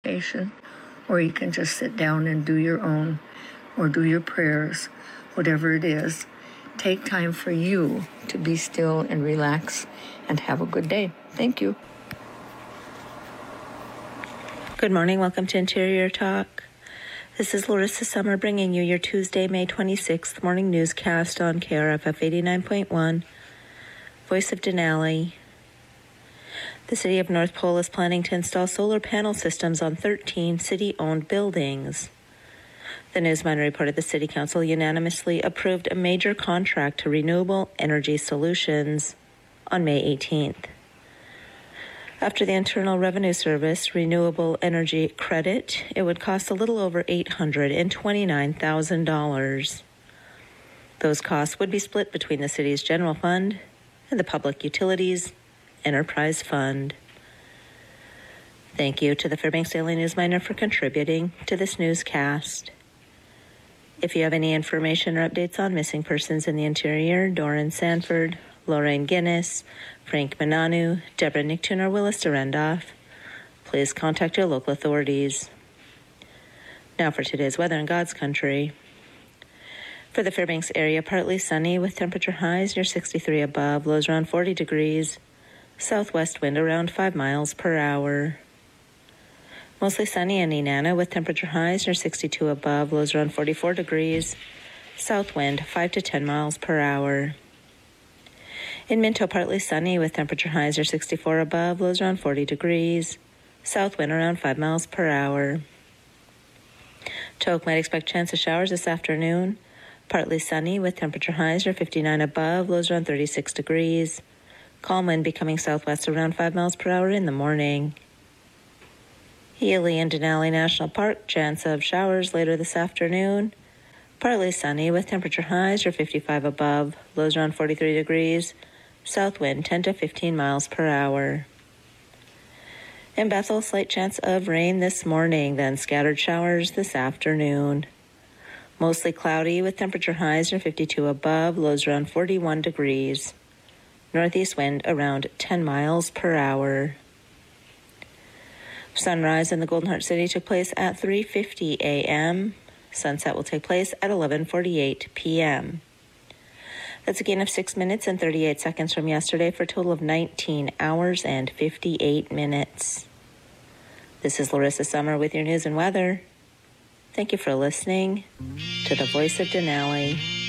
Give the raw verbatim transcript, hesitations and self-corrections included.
meditation, or you can just sit down and do your own, or do your prayers, whatever it is. Take time for you to be still and relax and have a good day. Thank you. Good morning. Welcome to Interior Talk. This is Larissa Summer bringing you your Tuesday, May twenty-sixth morning newscast on K R F F eighty-nine point one, Voice of Denali. The City of North Pole is planning to install solar panel systems on thirteen city-owned buildings. The Newsminer reported the City Council unanimously approved a major contract to Renewable Energy Solutions on May eighteenth. After the Internal Revenue Service Renewable Energy Credit, it would cost a little over eight hundred twenty-nine thousand dollars. Those costs would be split between the city's general fund and the Public Utilities Enterprise Fund. Thank you to the Fairbanks Daily Newsminer for contributing to this newscast. If you have any information or updates on missing persons in the interior, Doran Sanford, Lorraine Guinness, Frank Mananu, Deborah Nichtun, or Willis Durendoff, please contact your local authorities. Now for today's weather in God's country. For the Fairbanks area, partly sunny with temperature highs near sixty-three above, lows around forty degrees. Southwest wind around five miles per hour. Mostly sunny in Enana with temperature highs near sixty-two above, lows around forty-four degrees. South wind five to ten miles per hour. In Minto, partly sunny with temperature highs near sixty-four above, lows around forty degrees. South wind around five miles per hour. Tok might expect chance of showers this afternoon. Partly sunny with temperature highs near fifty-nine above, lows around thirty-six degrees. Calm wind becoming southwest around five miles per hour in the morning. Healy and Denali National Park, chance of showers later this afternoon. Partly sunny with temperature highs near fifty-five above, lows around forty-three degrees. South wind ten to fifteen miles per hour. In Bethel, slight chance of rain this morning, then scattered showers this afternoon. Mostly cloudy with temperature highs near fifty-two above, lows around forty-one degrees. Northeast wind around ten miles per hour. Sunrise in the Golden Heart City took place at three fifty a.m. Sunset will take place at eleven forty-eight p.m. That's a gain of six minutes and thirty-eight seconds from yesterday for a total of nineteen hours and fifty-eight minutes. This is Larissa Summer with your news and weather. Thank you for listening to the Voice of Denali.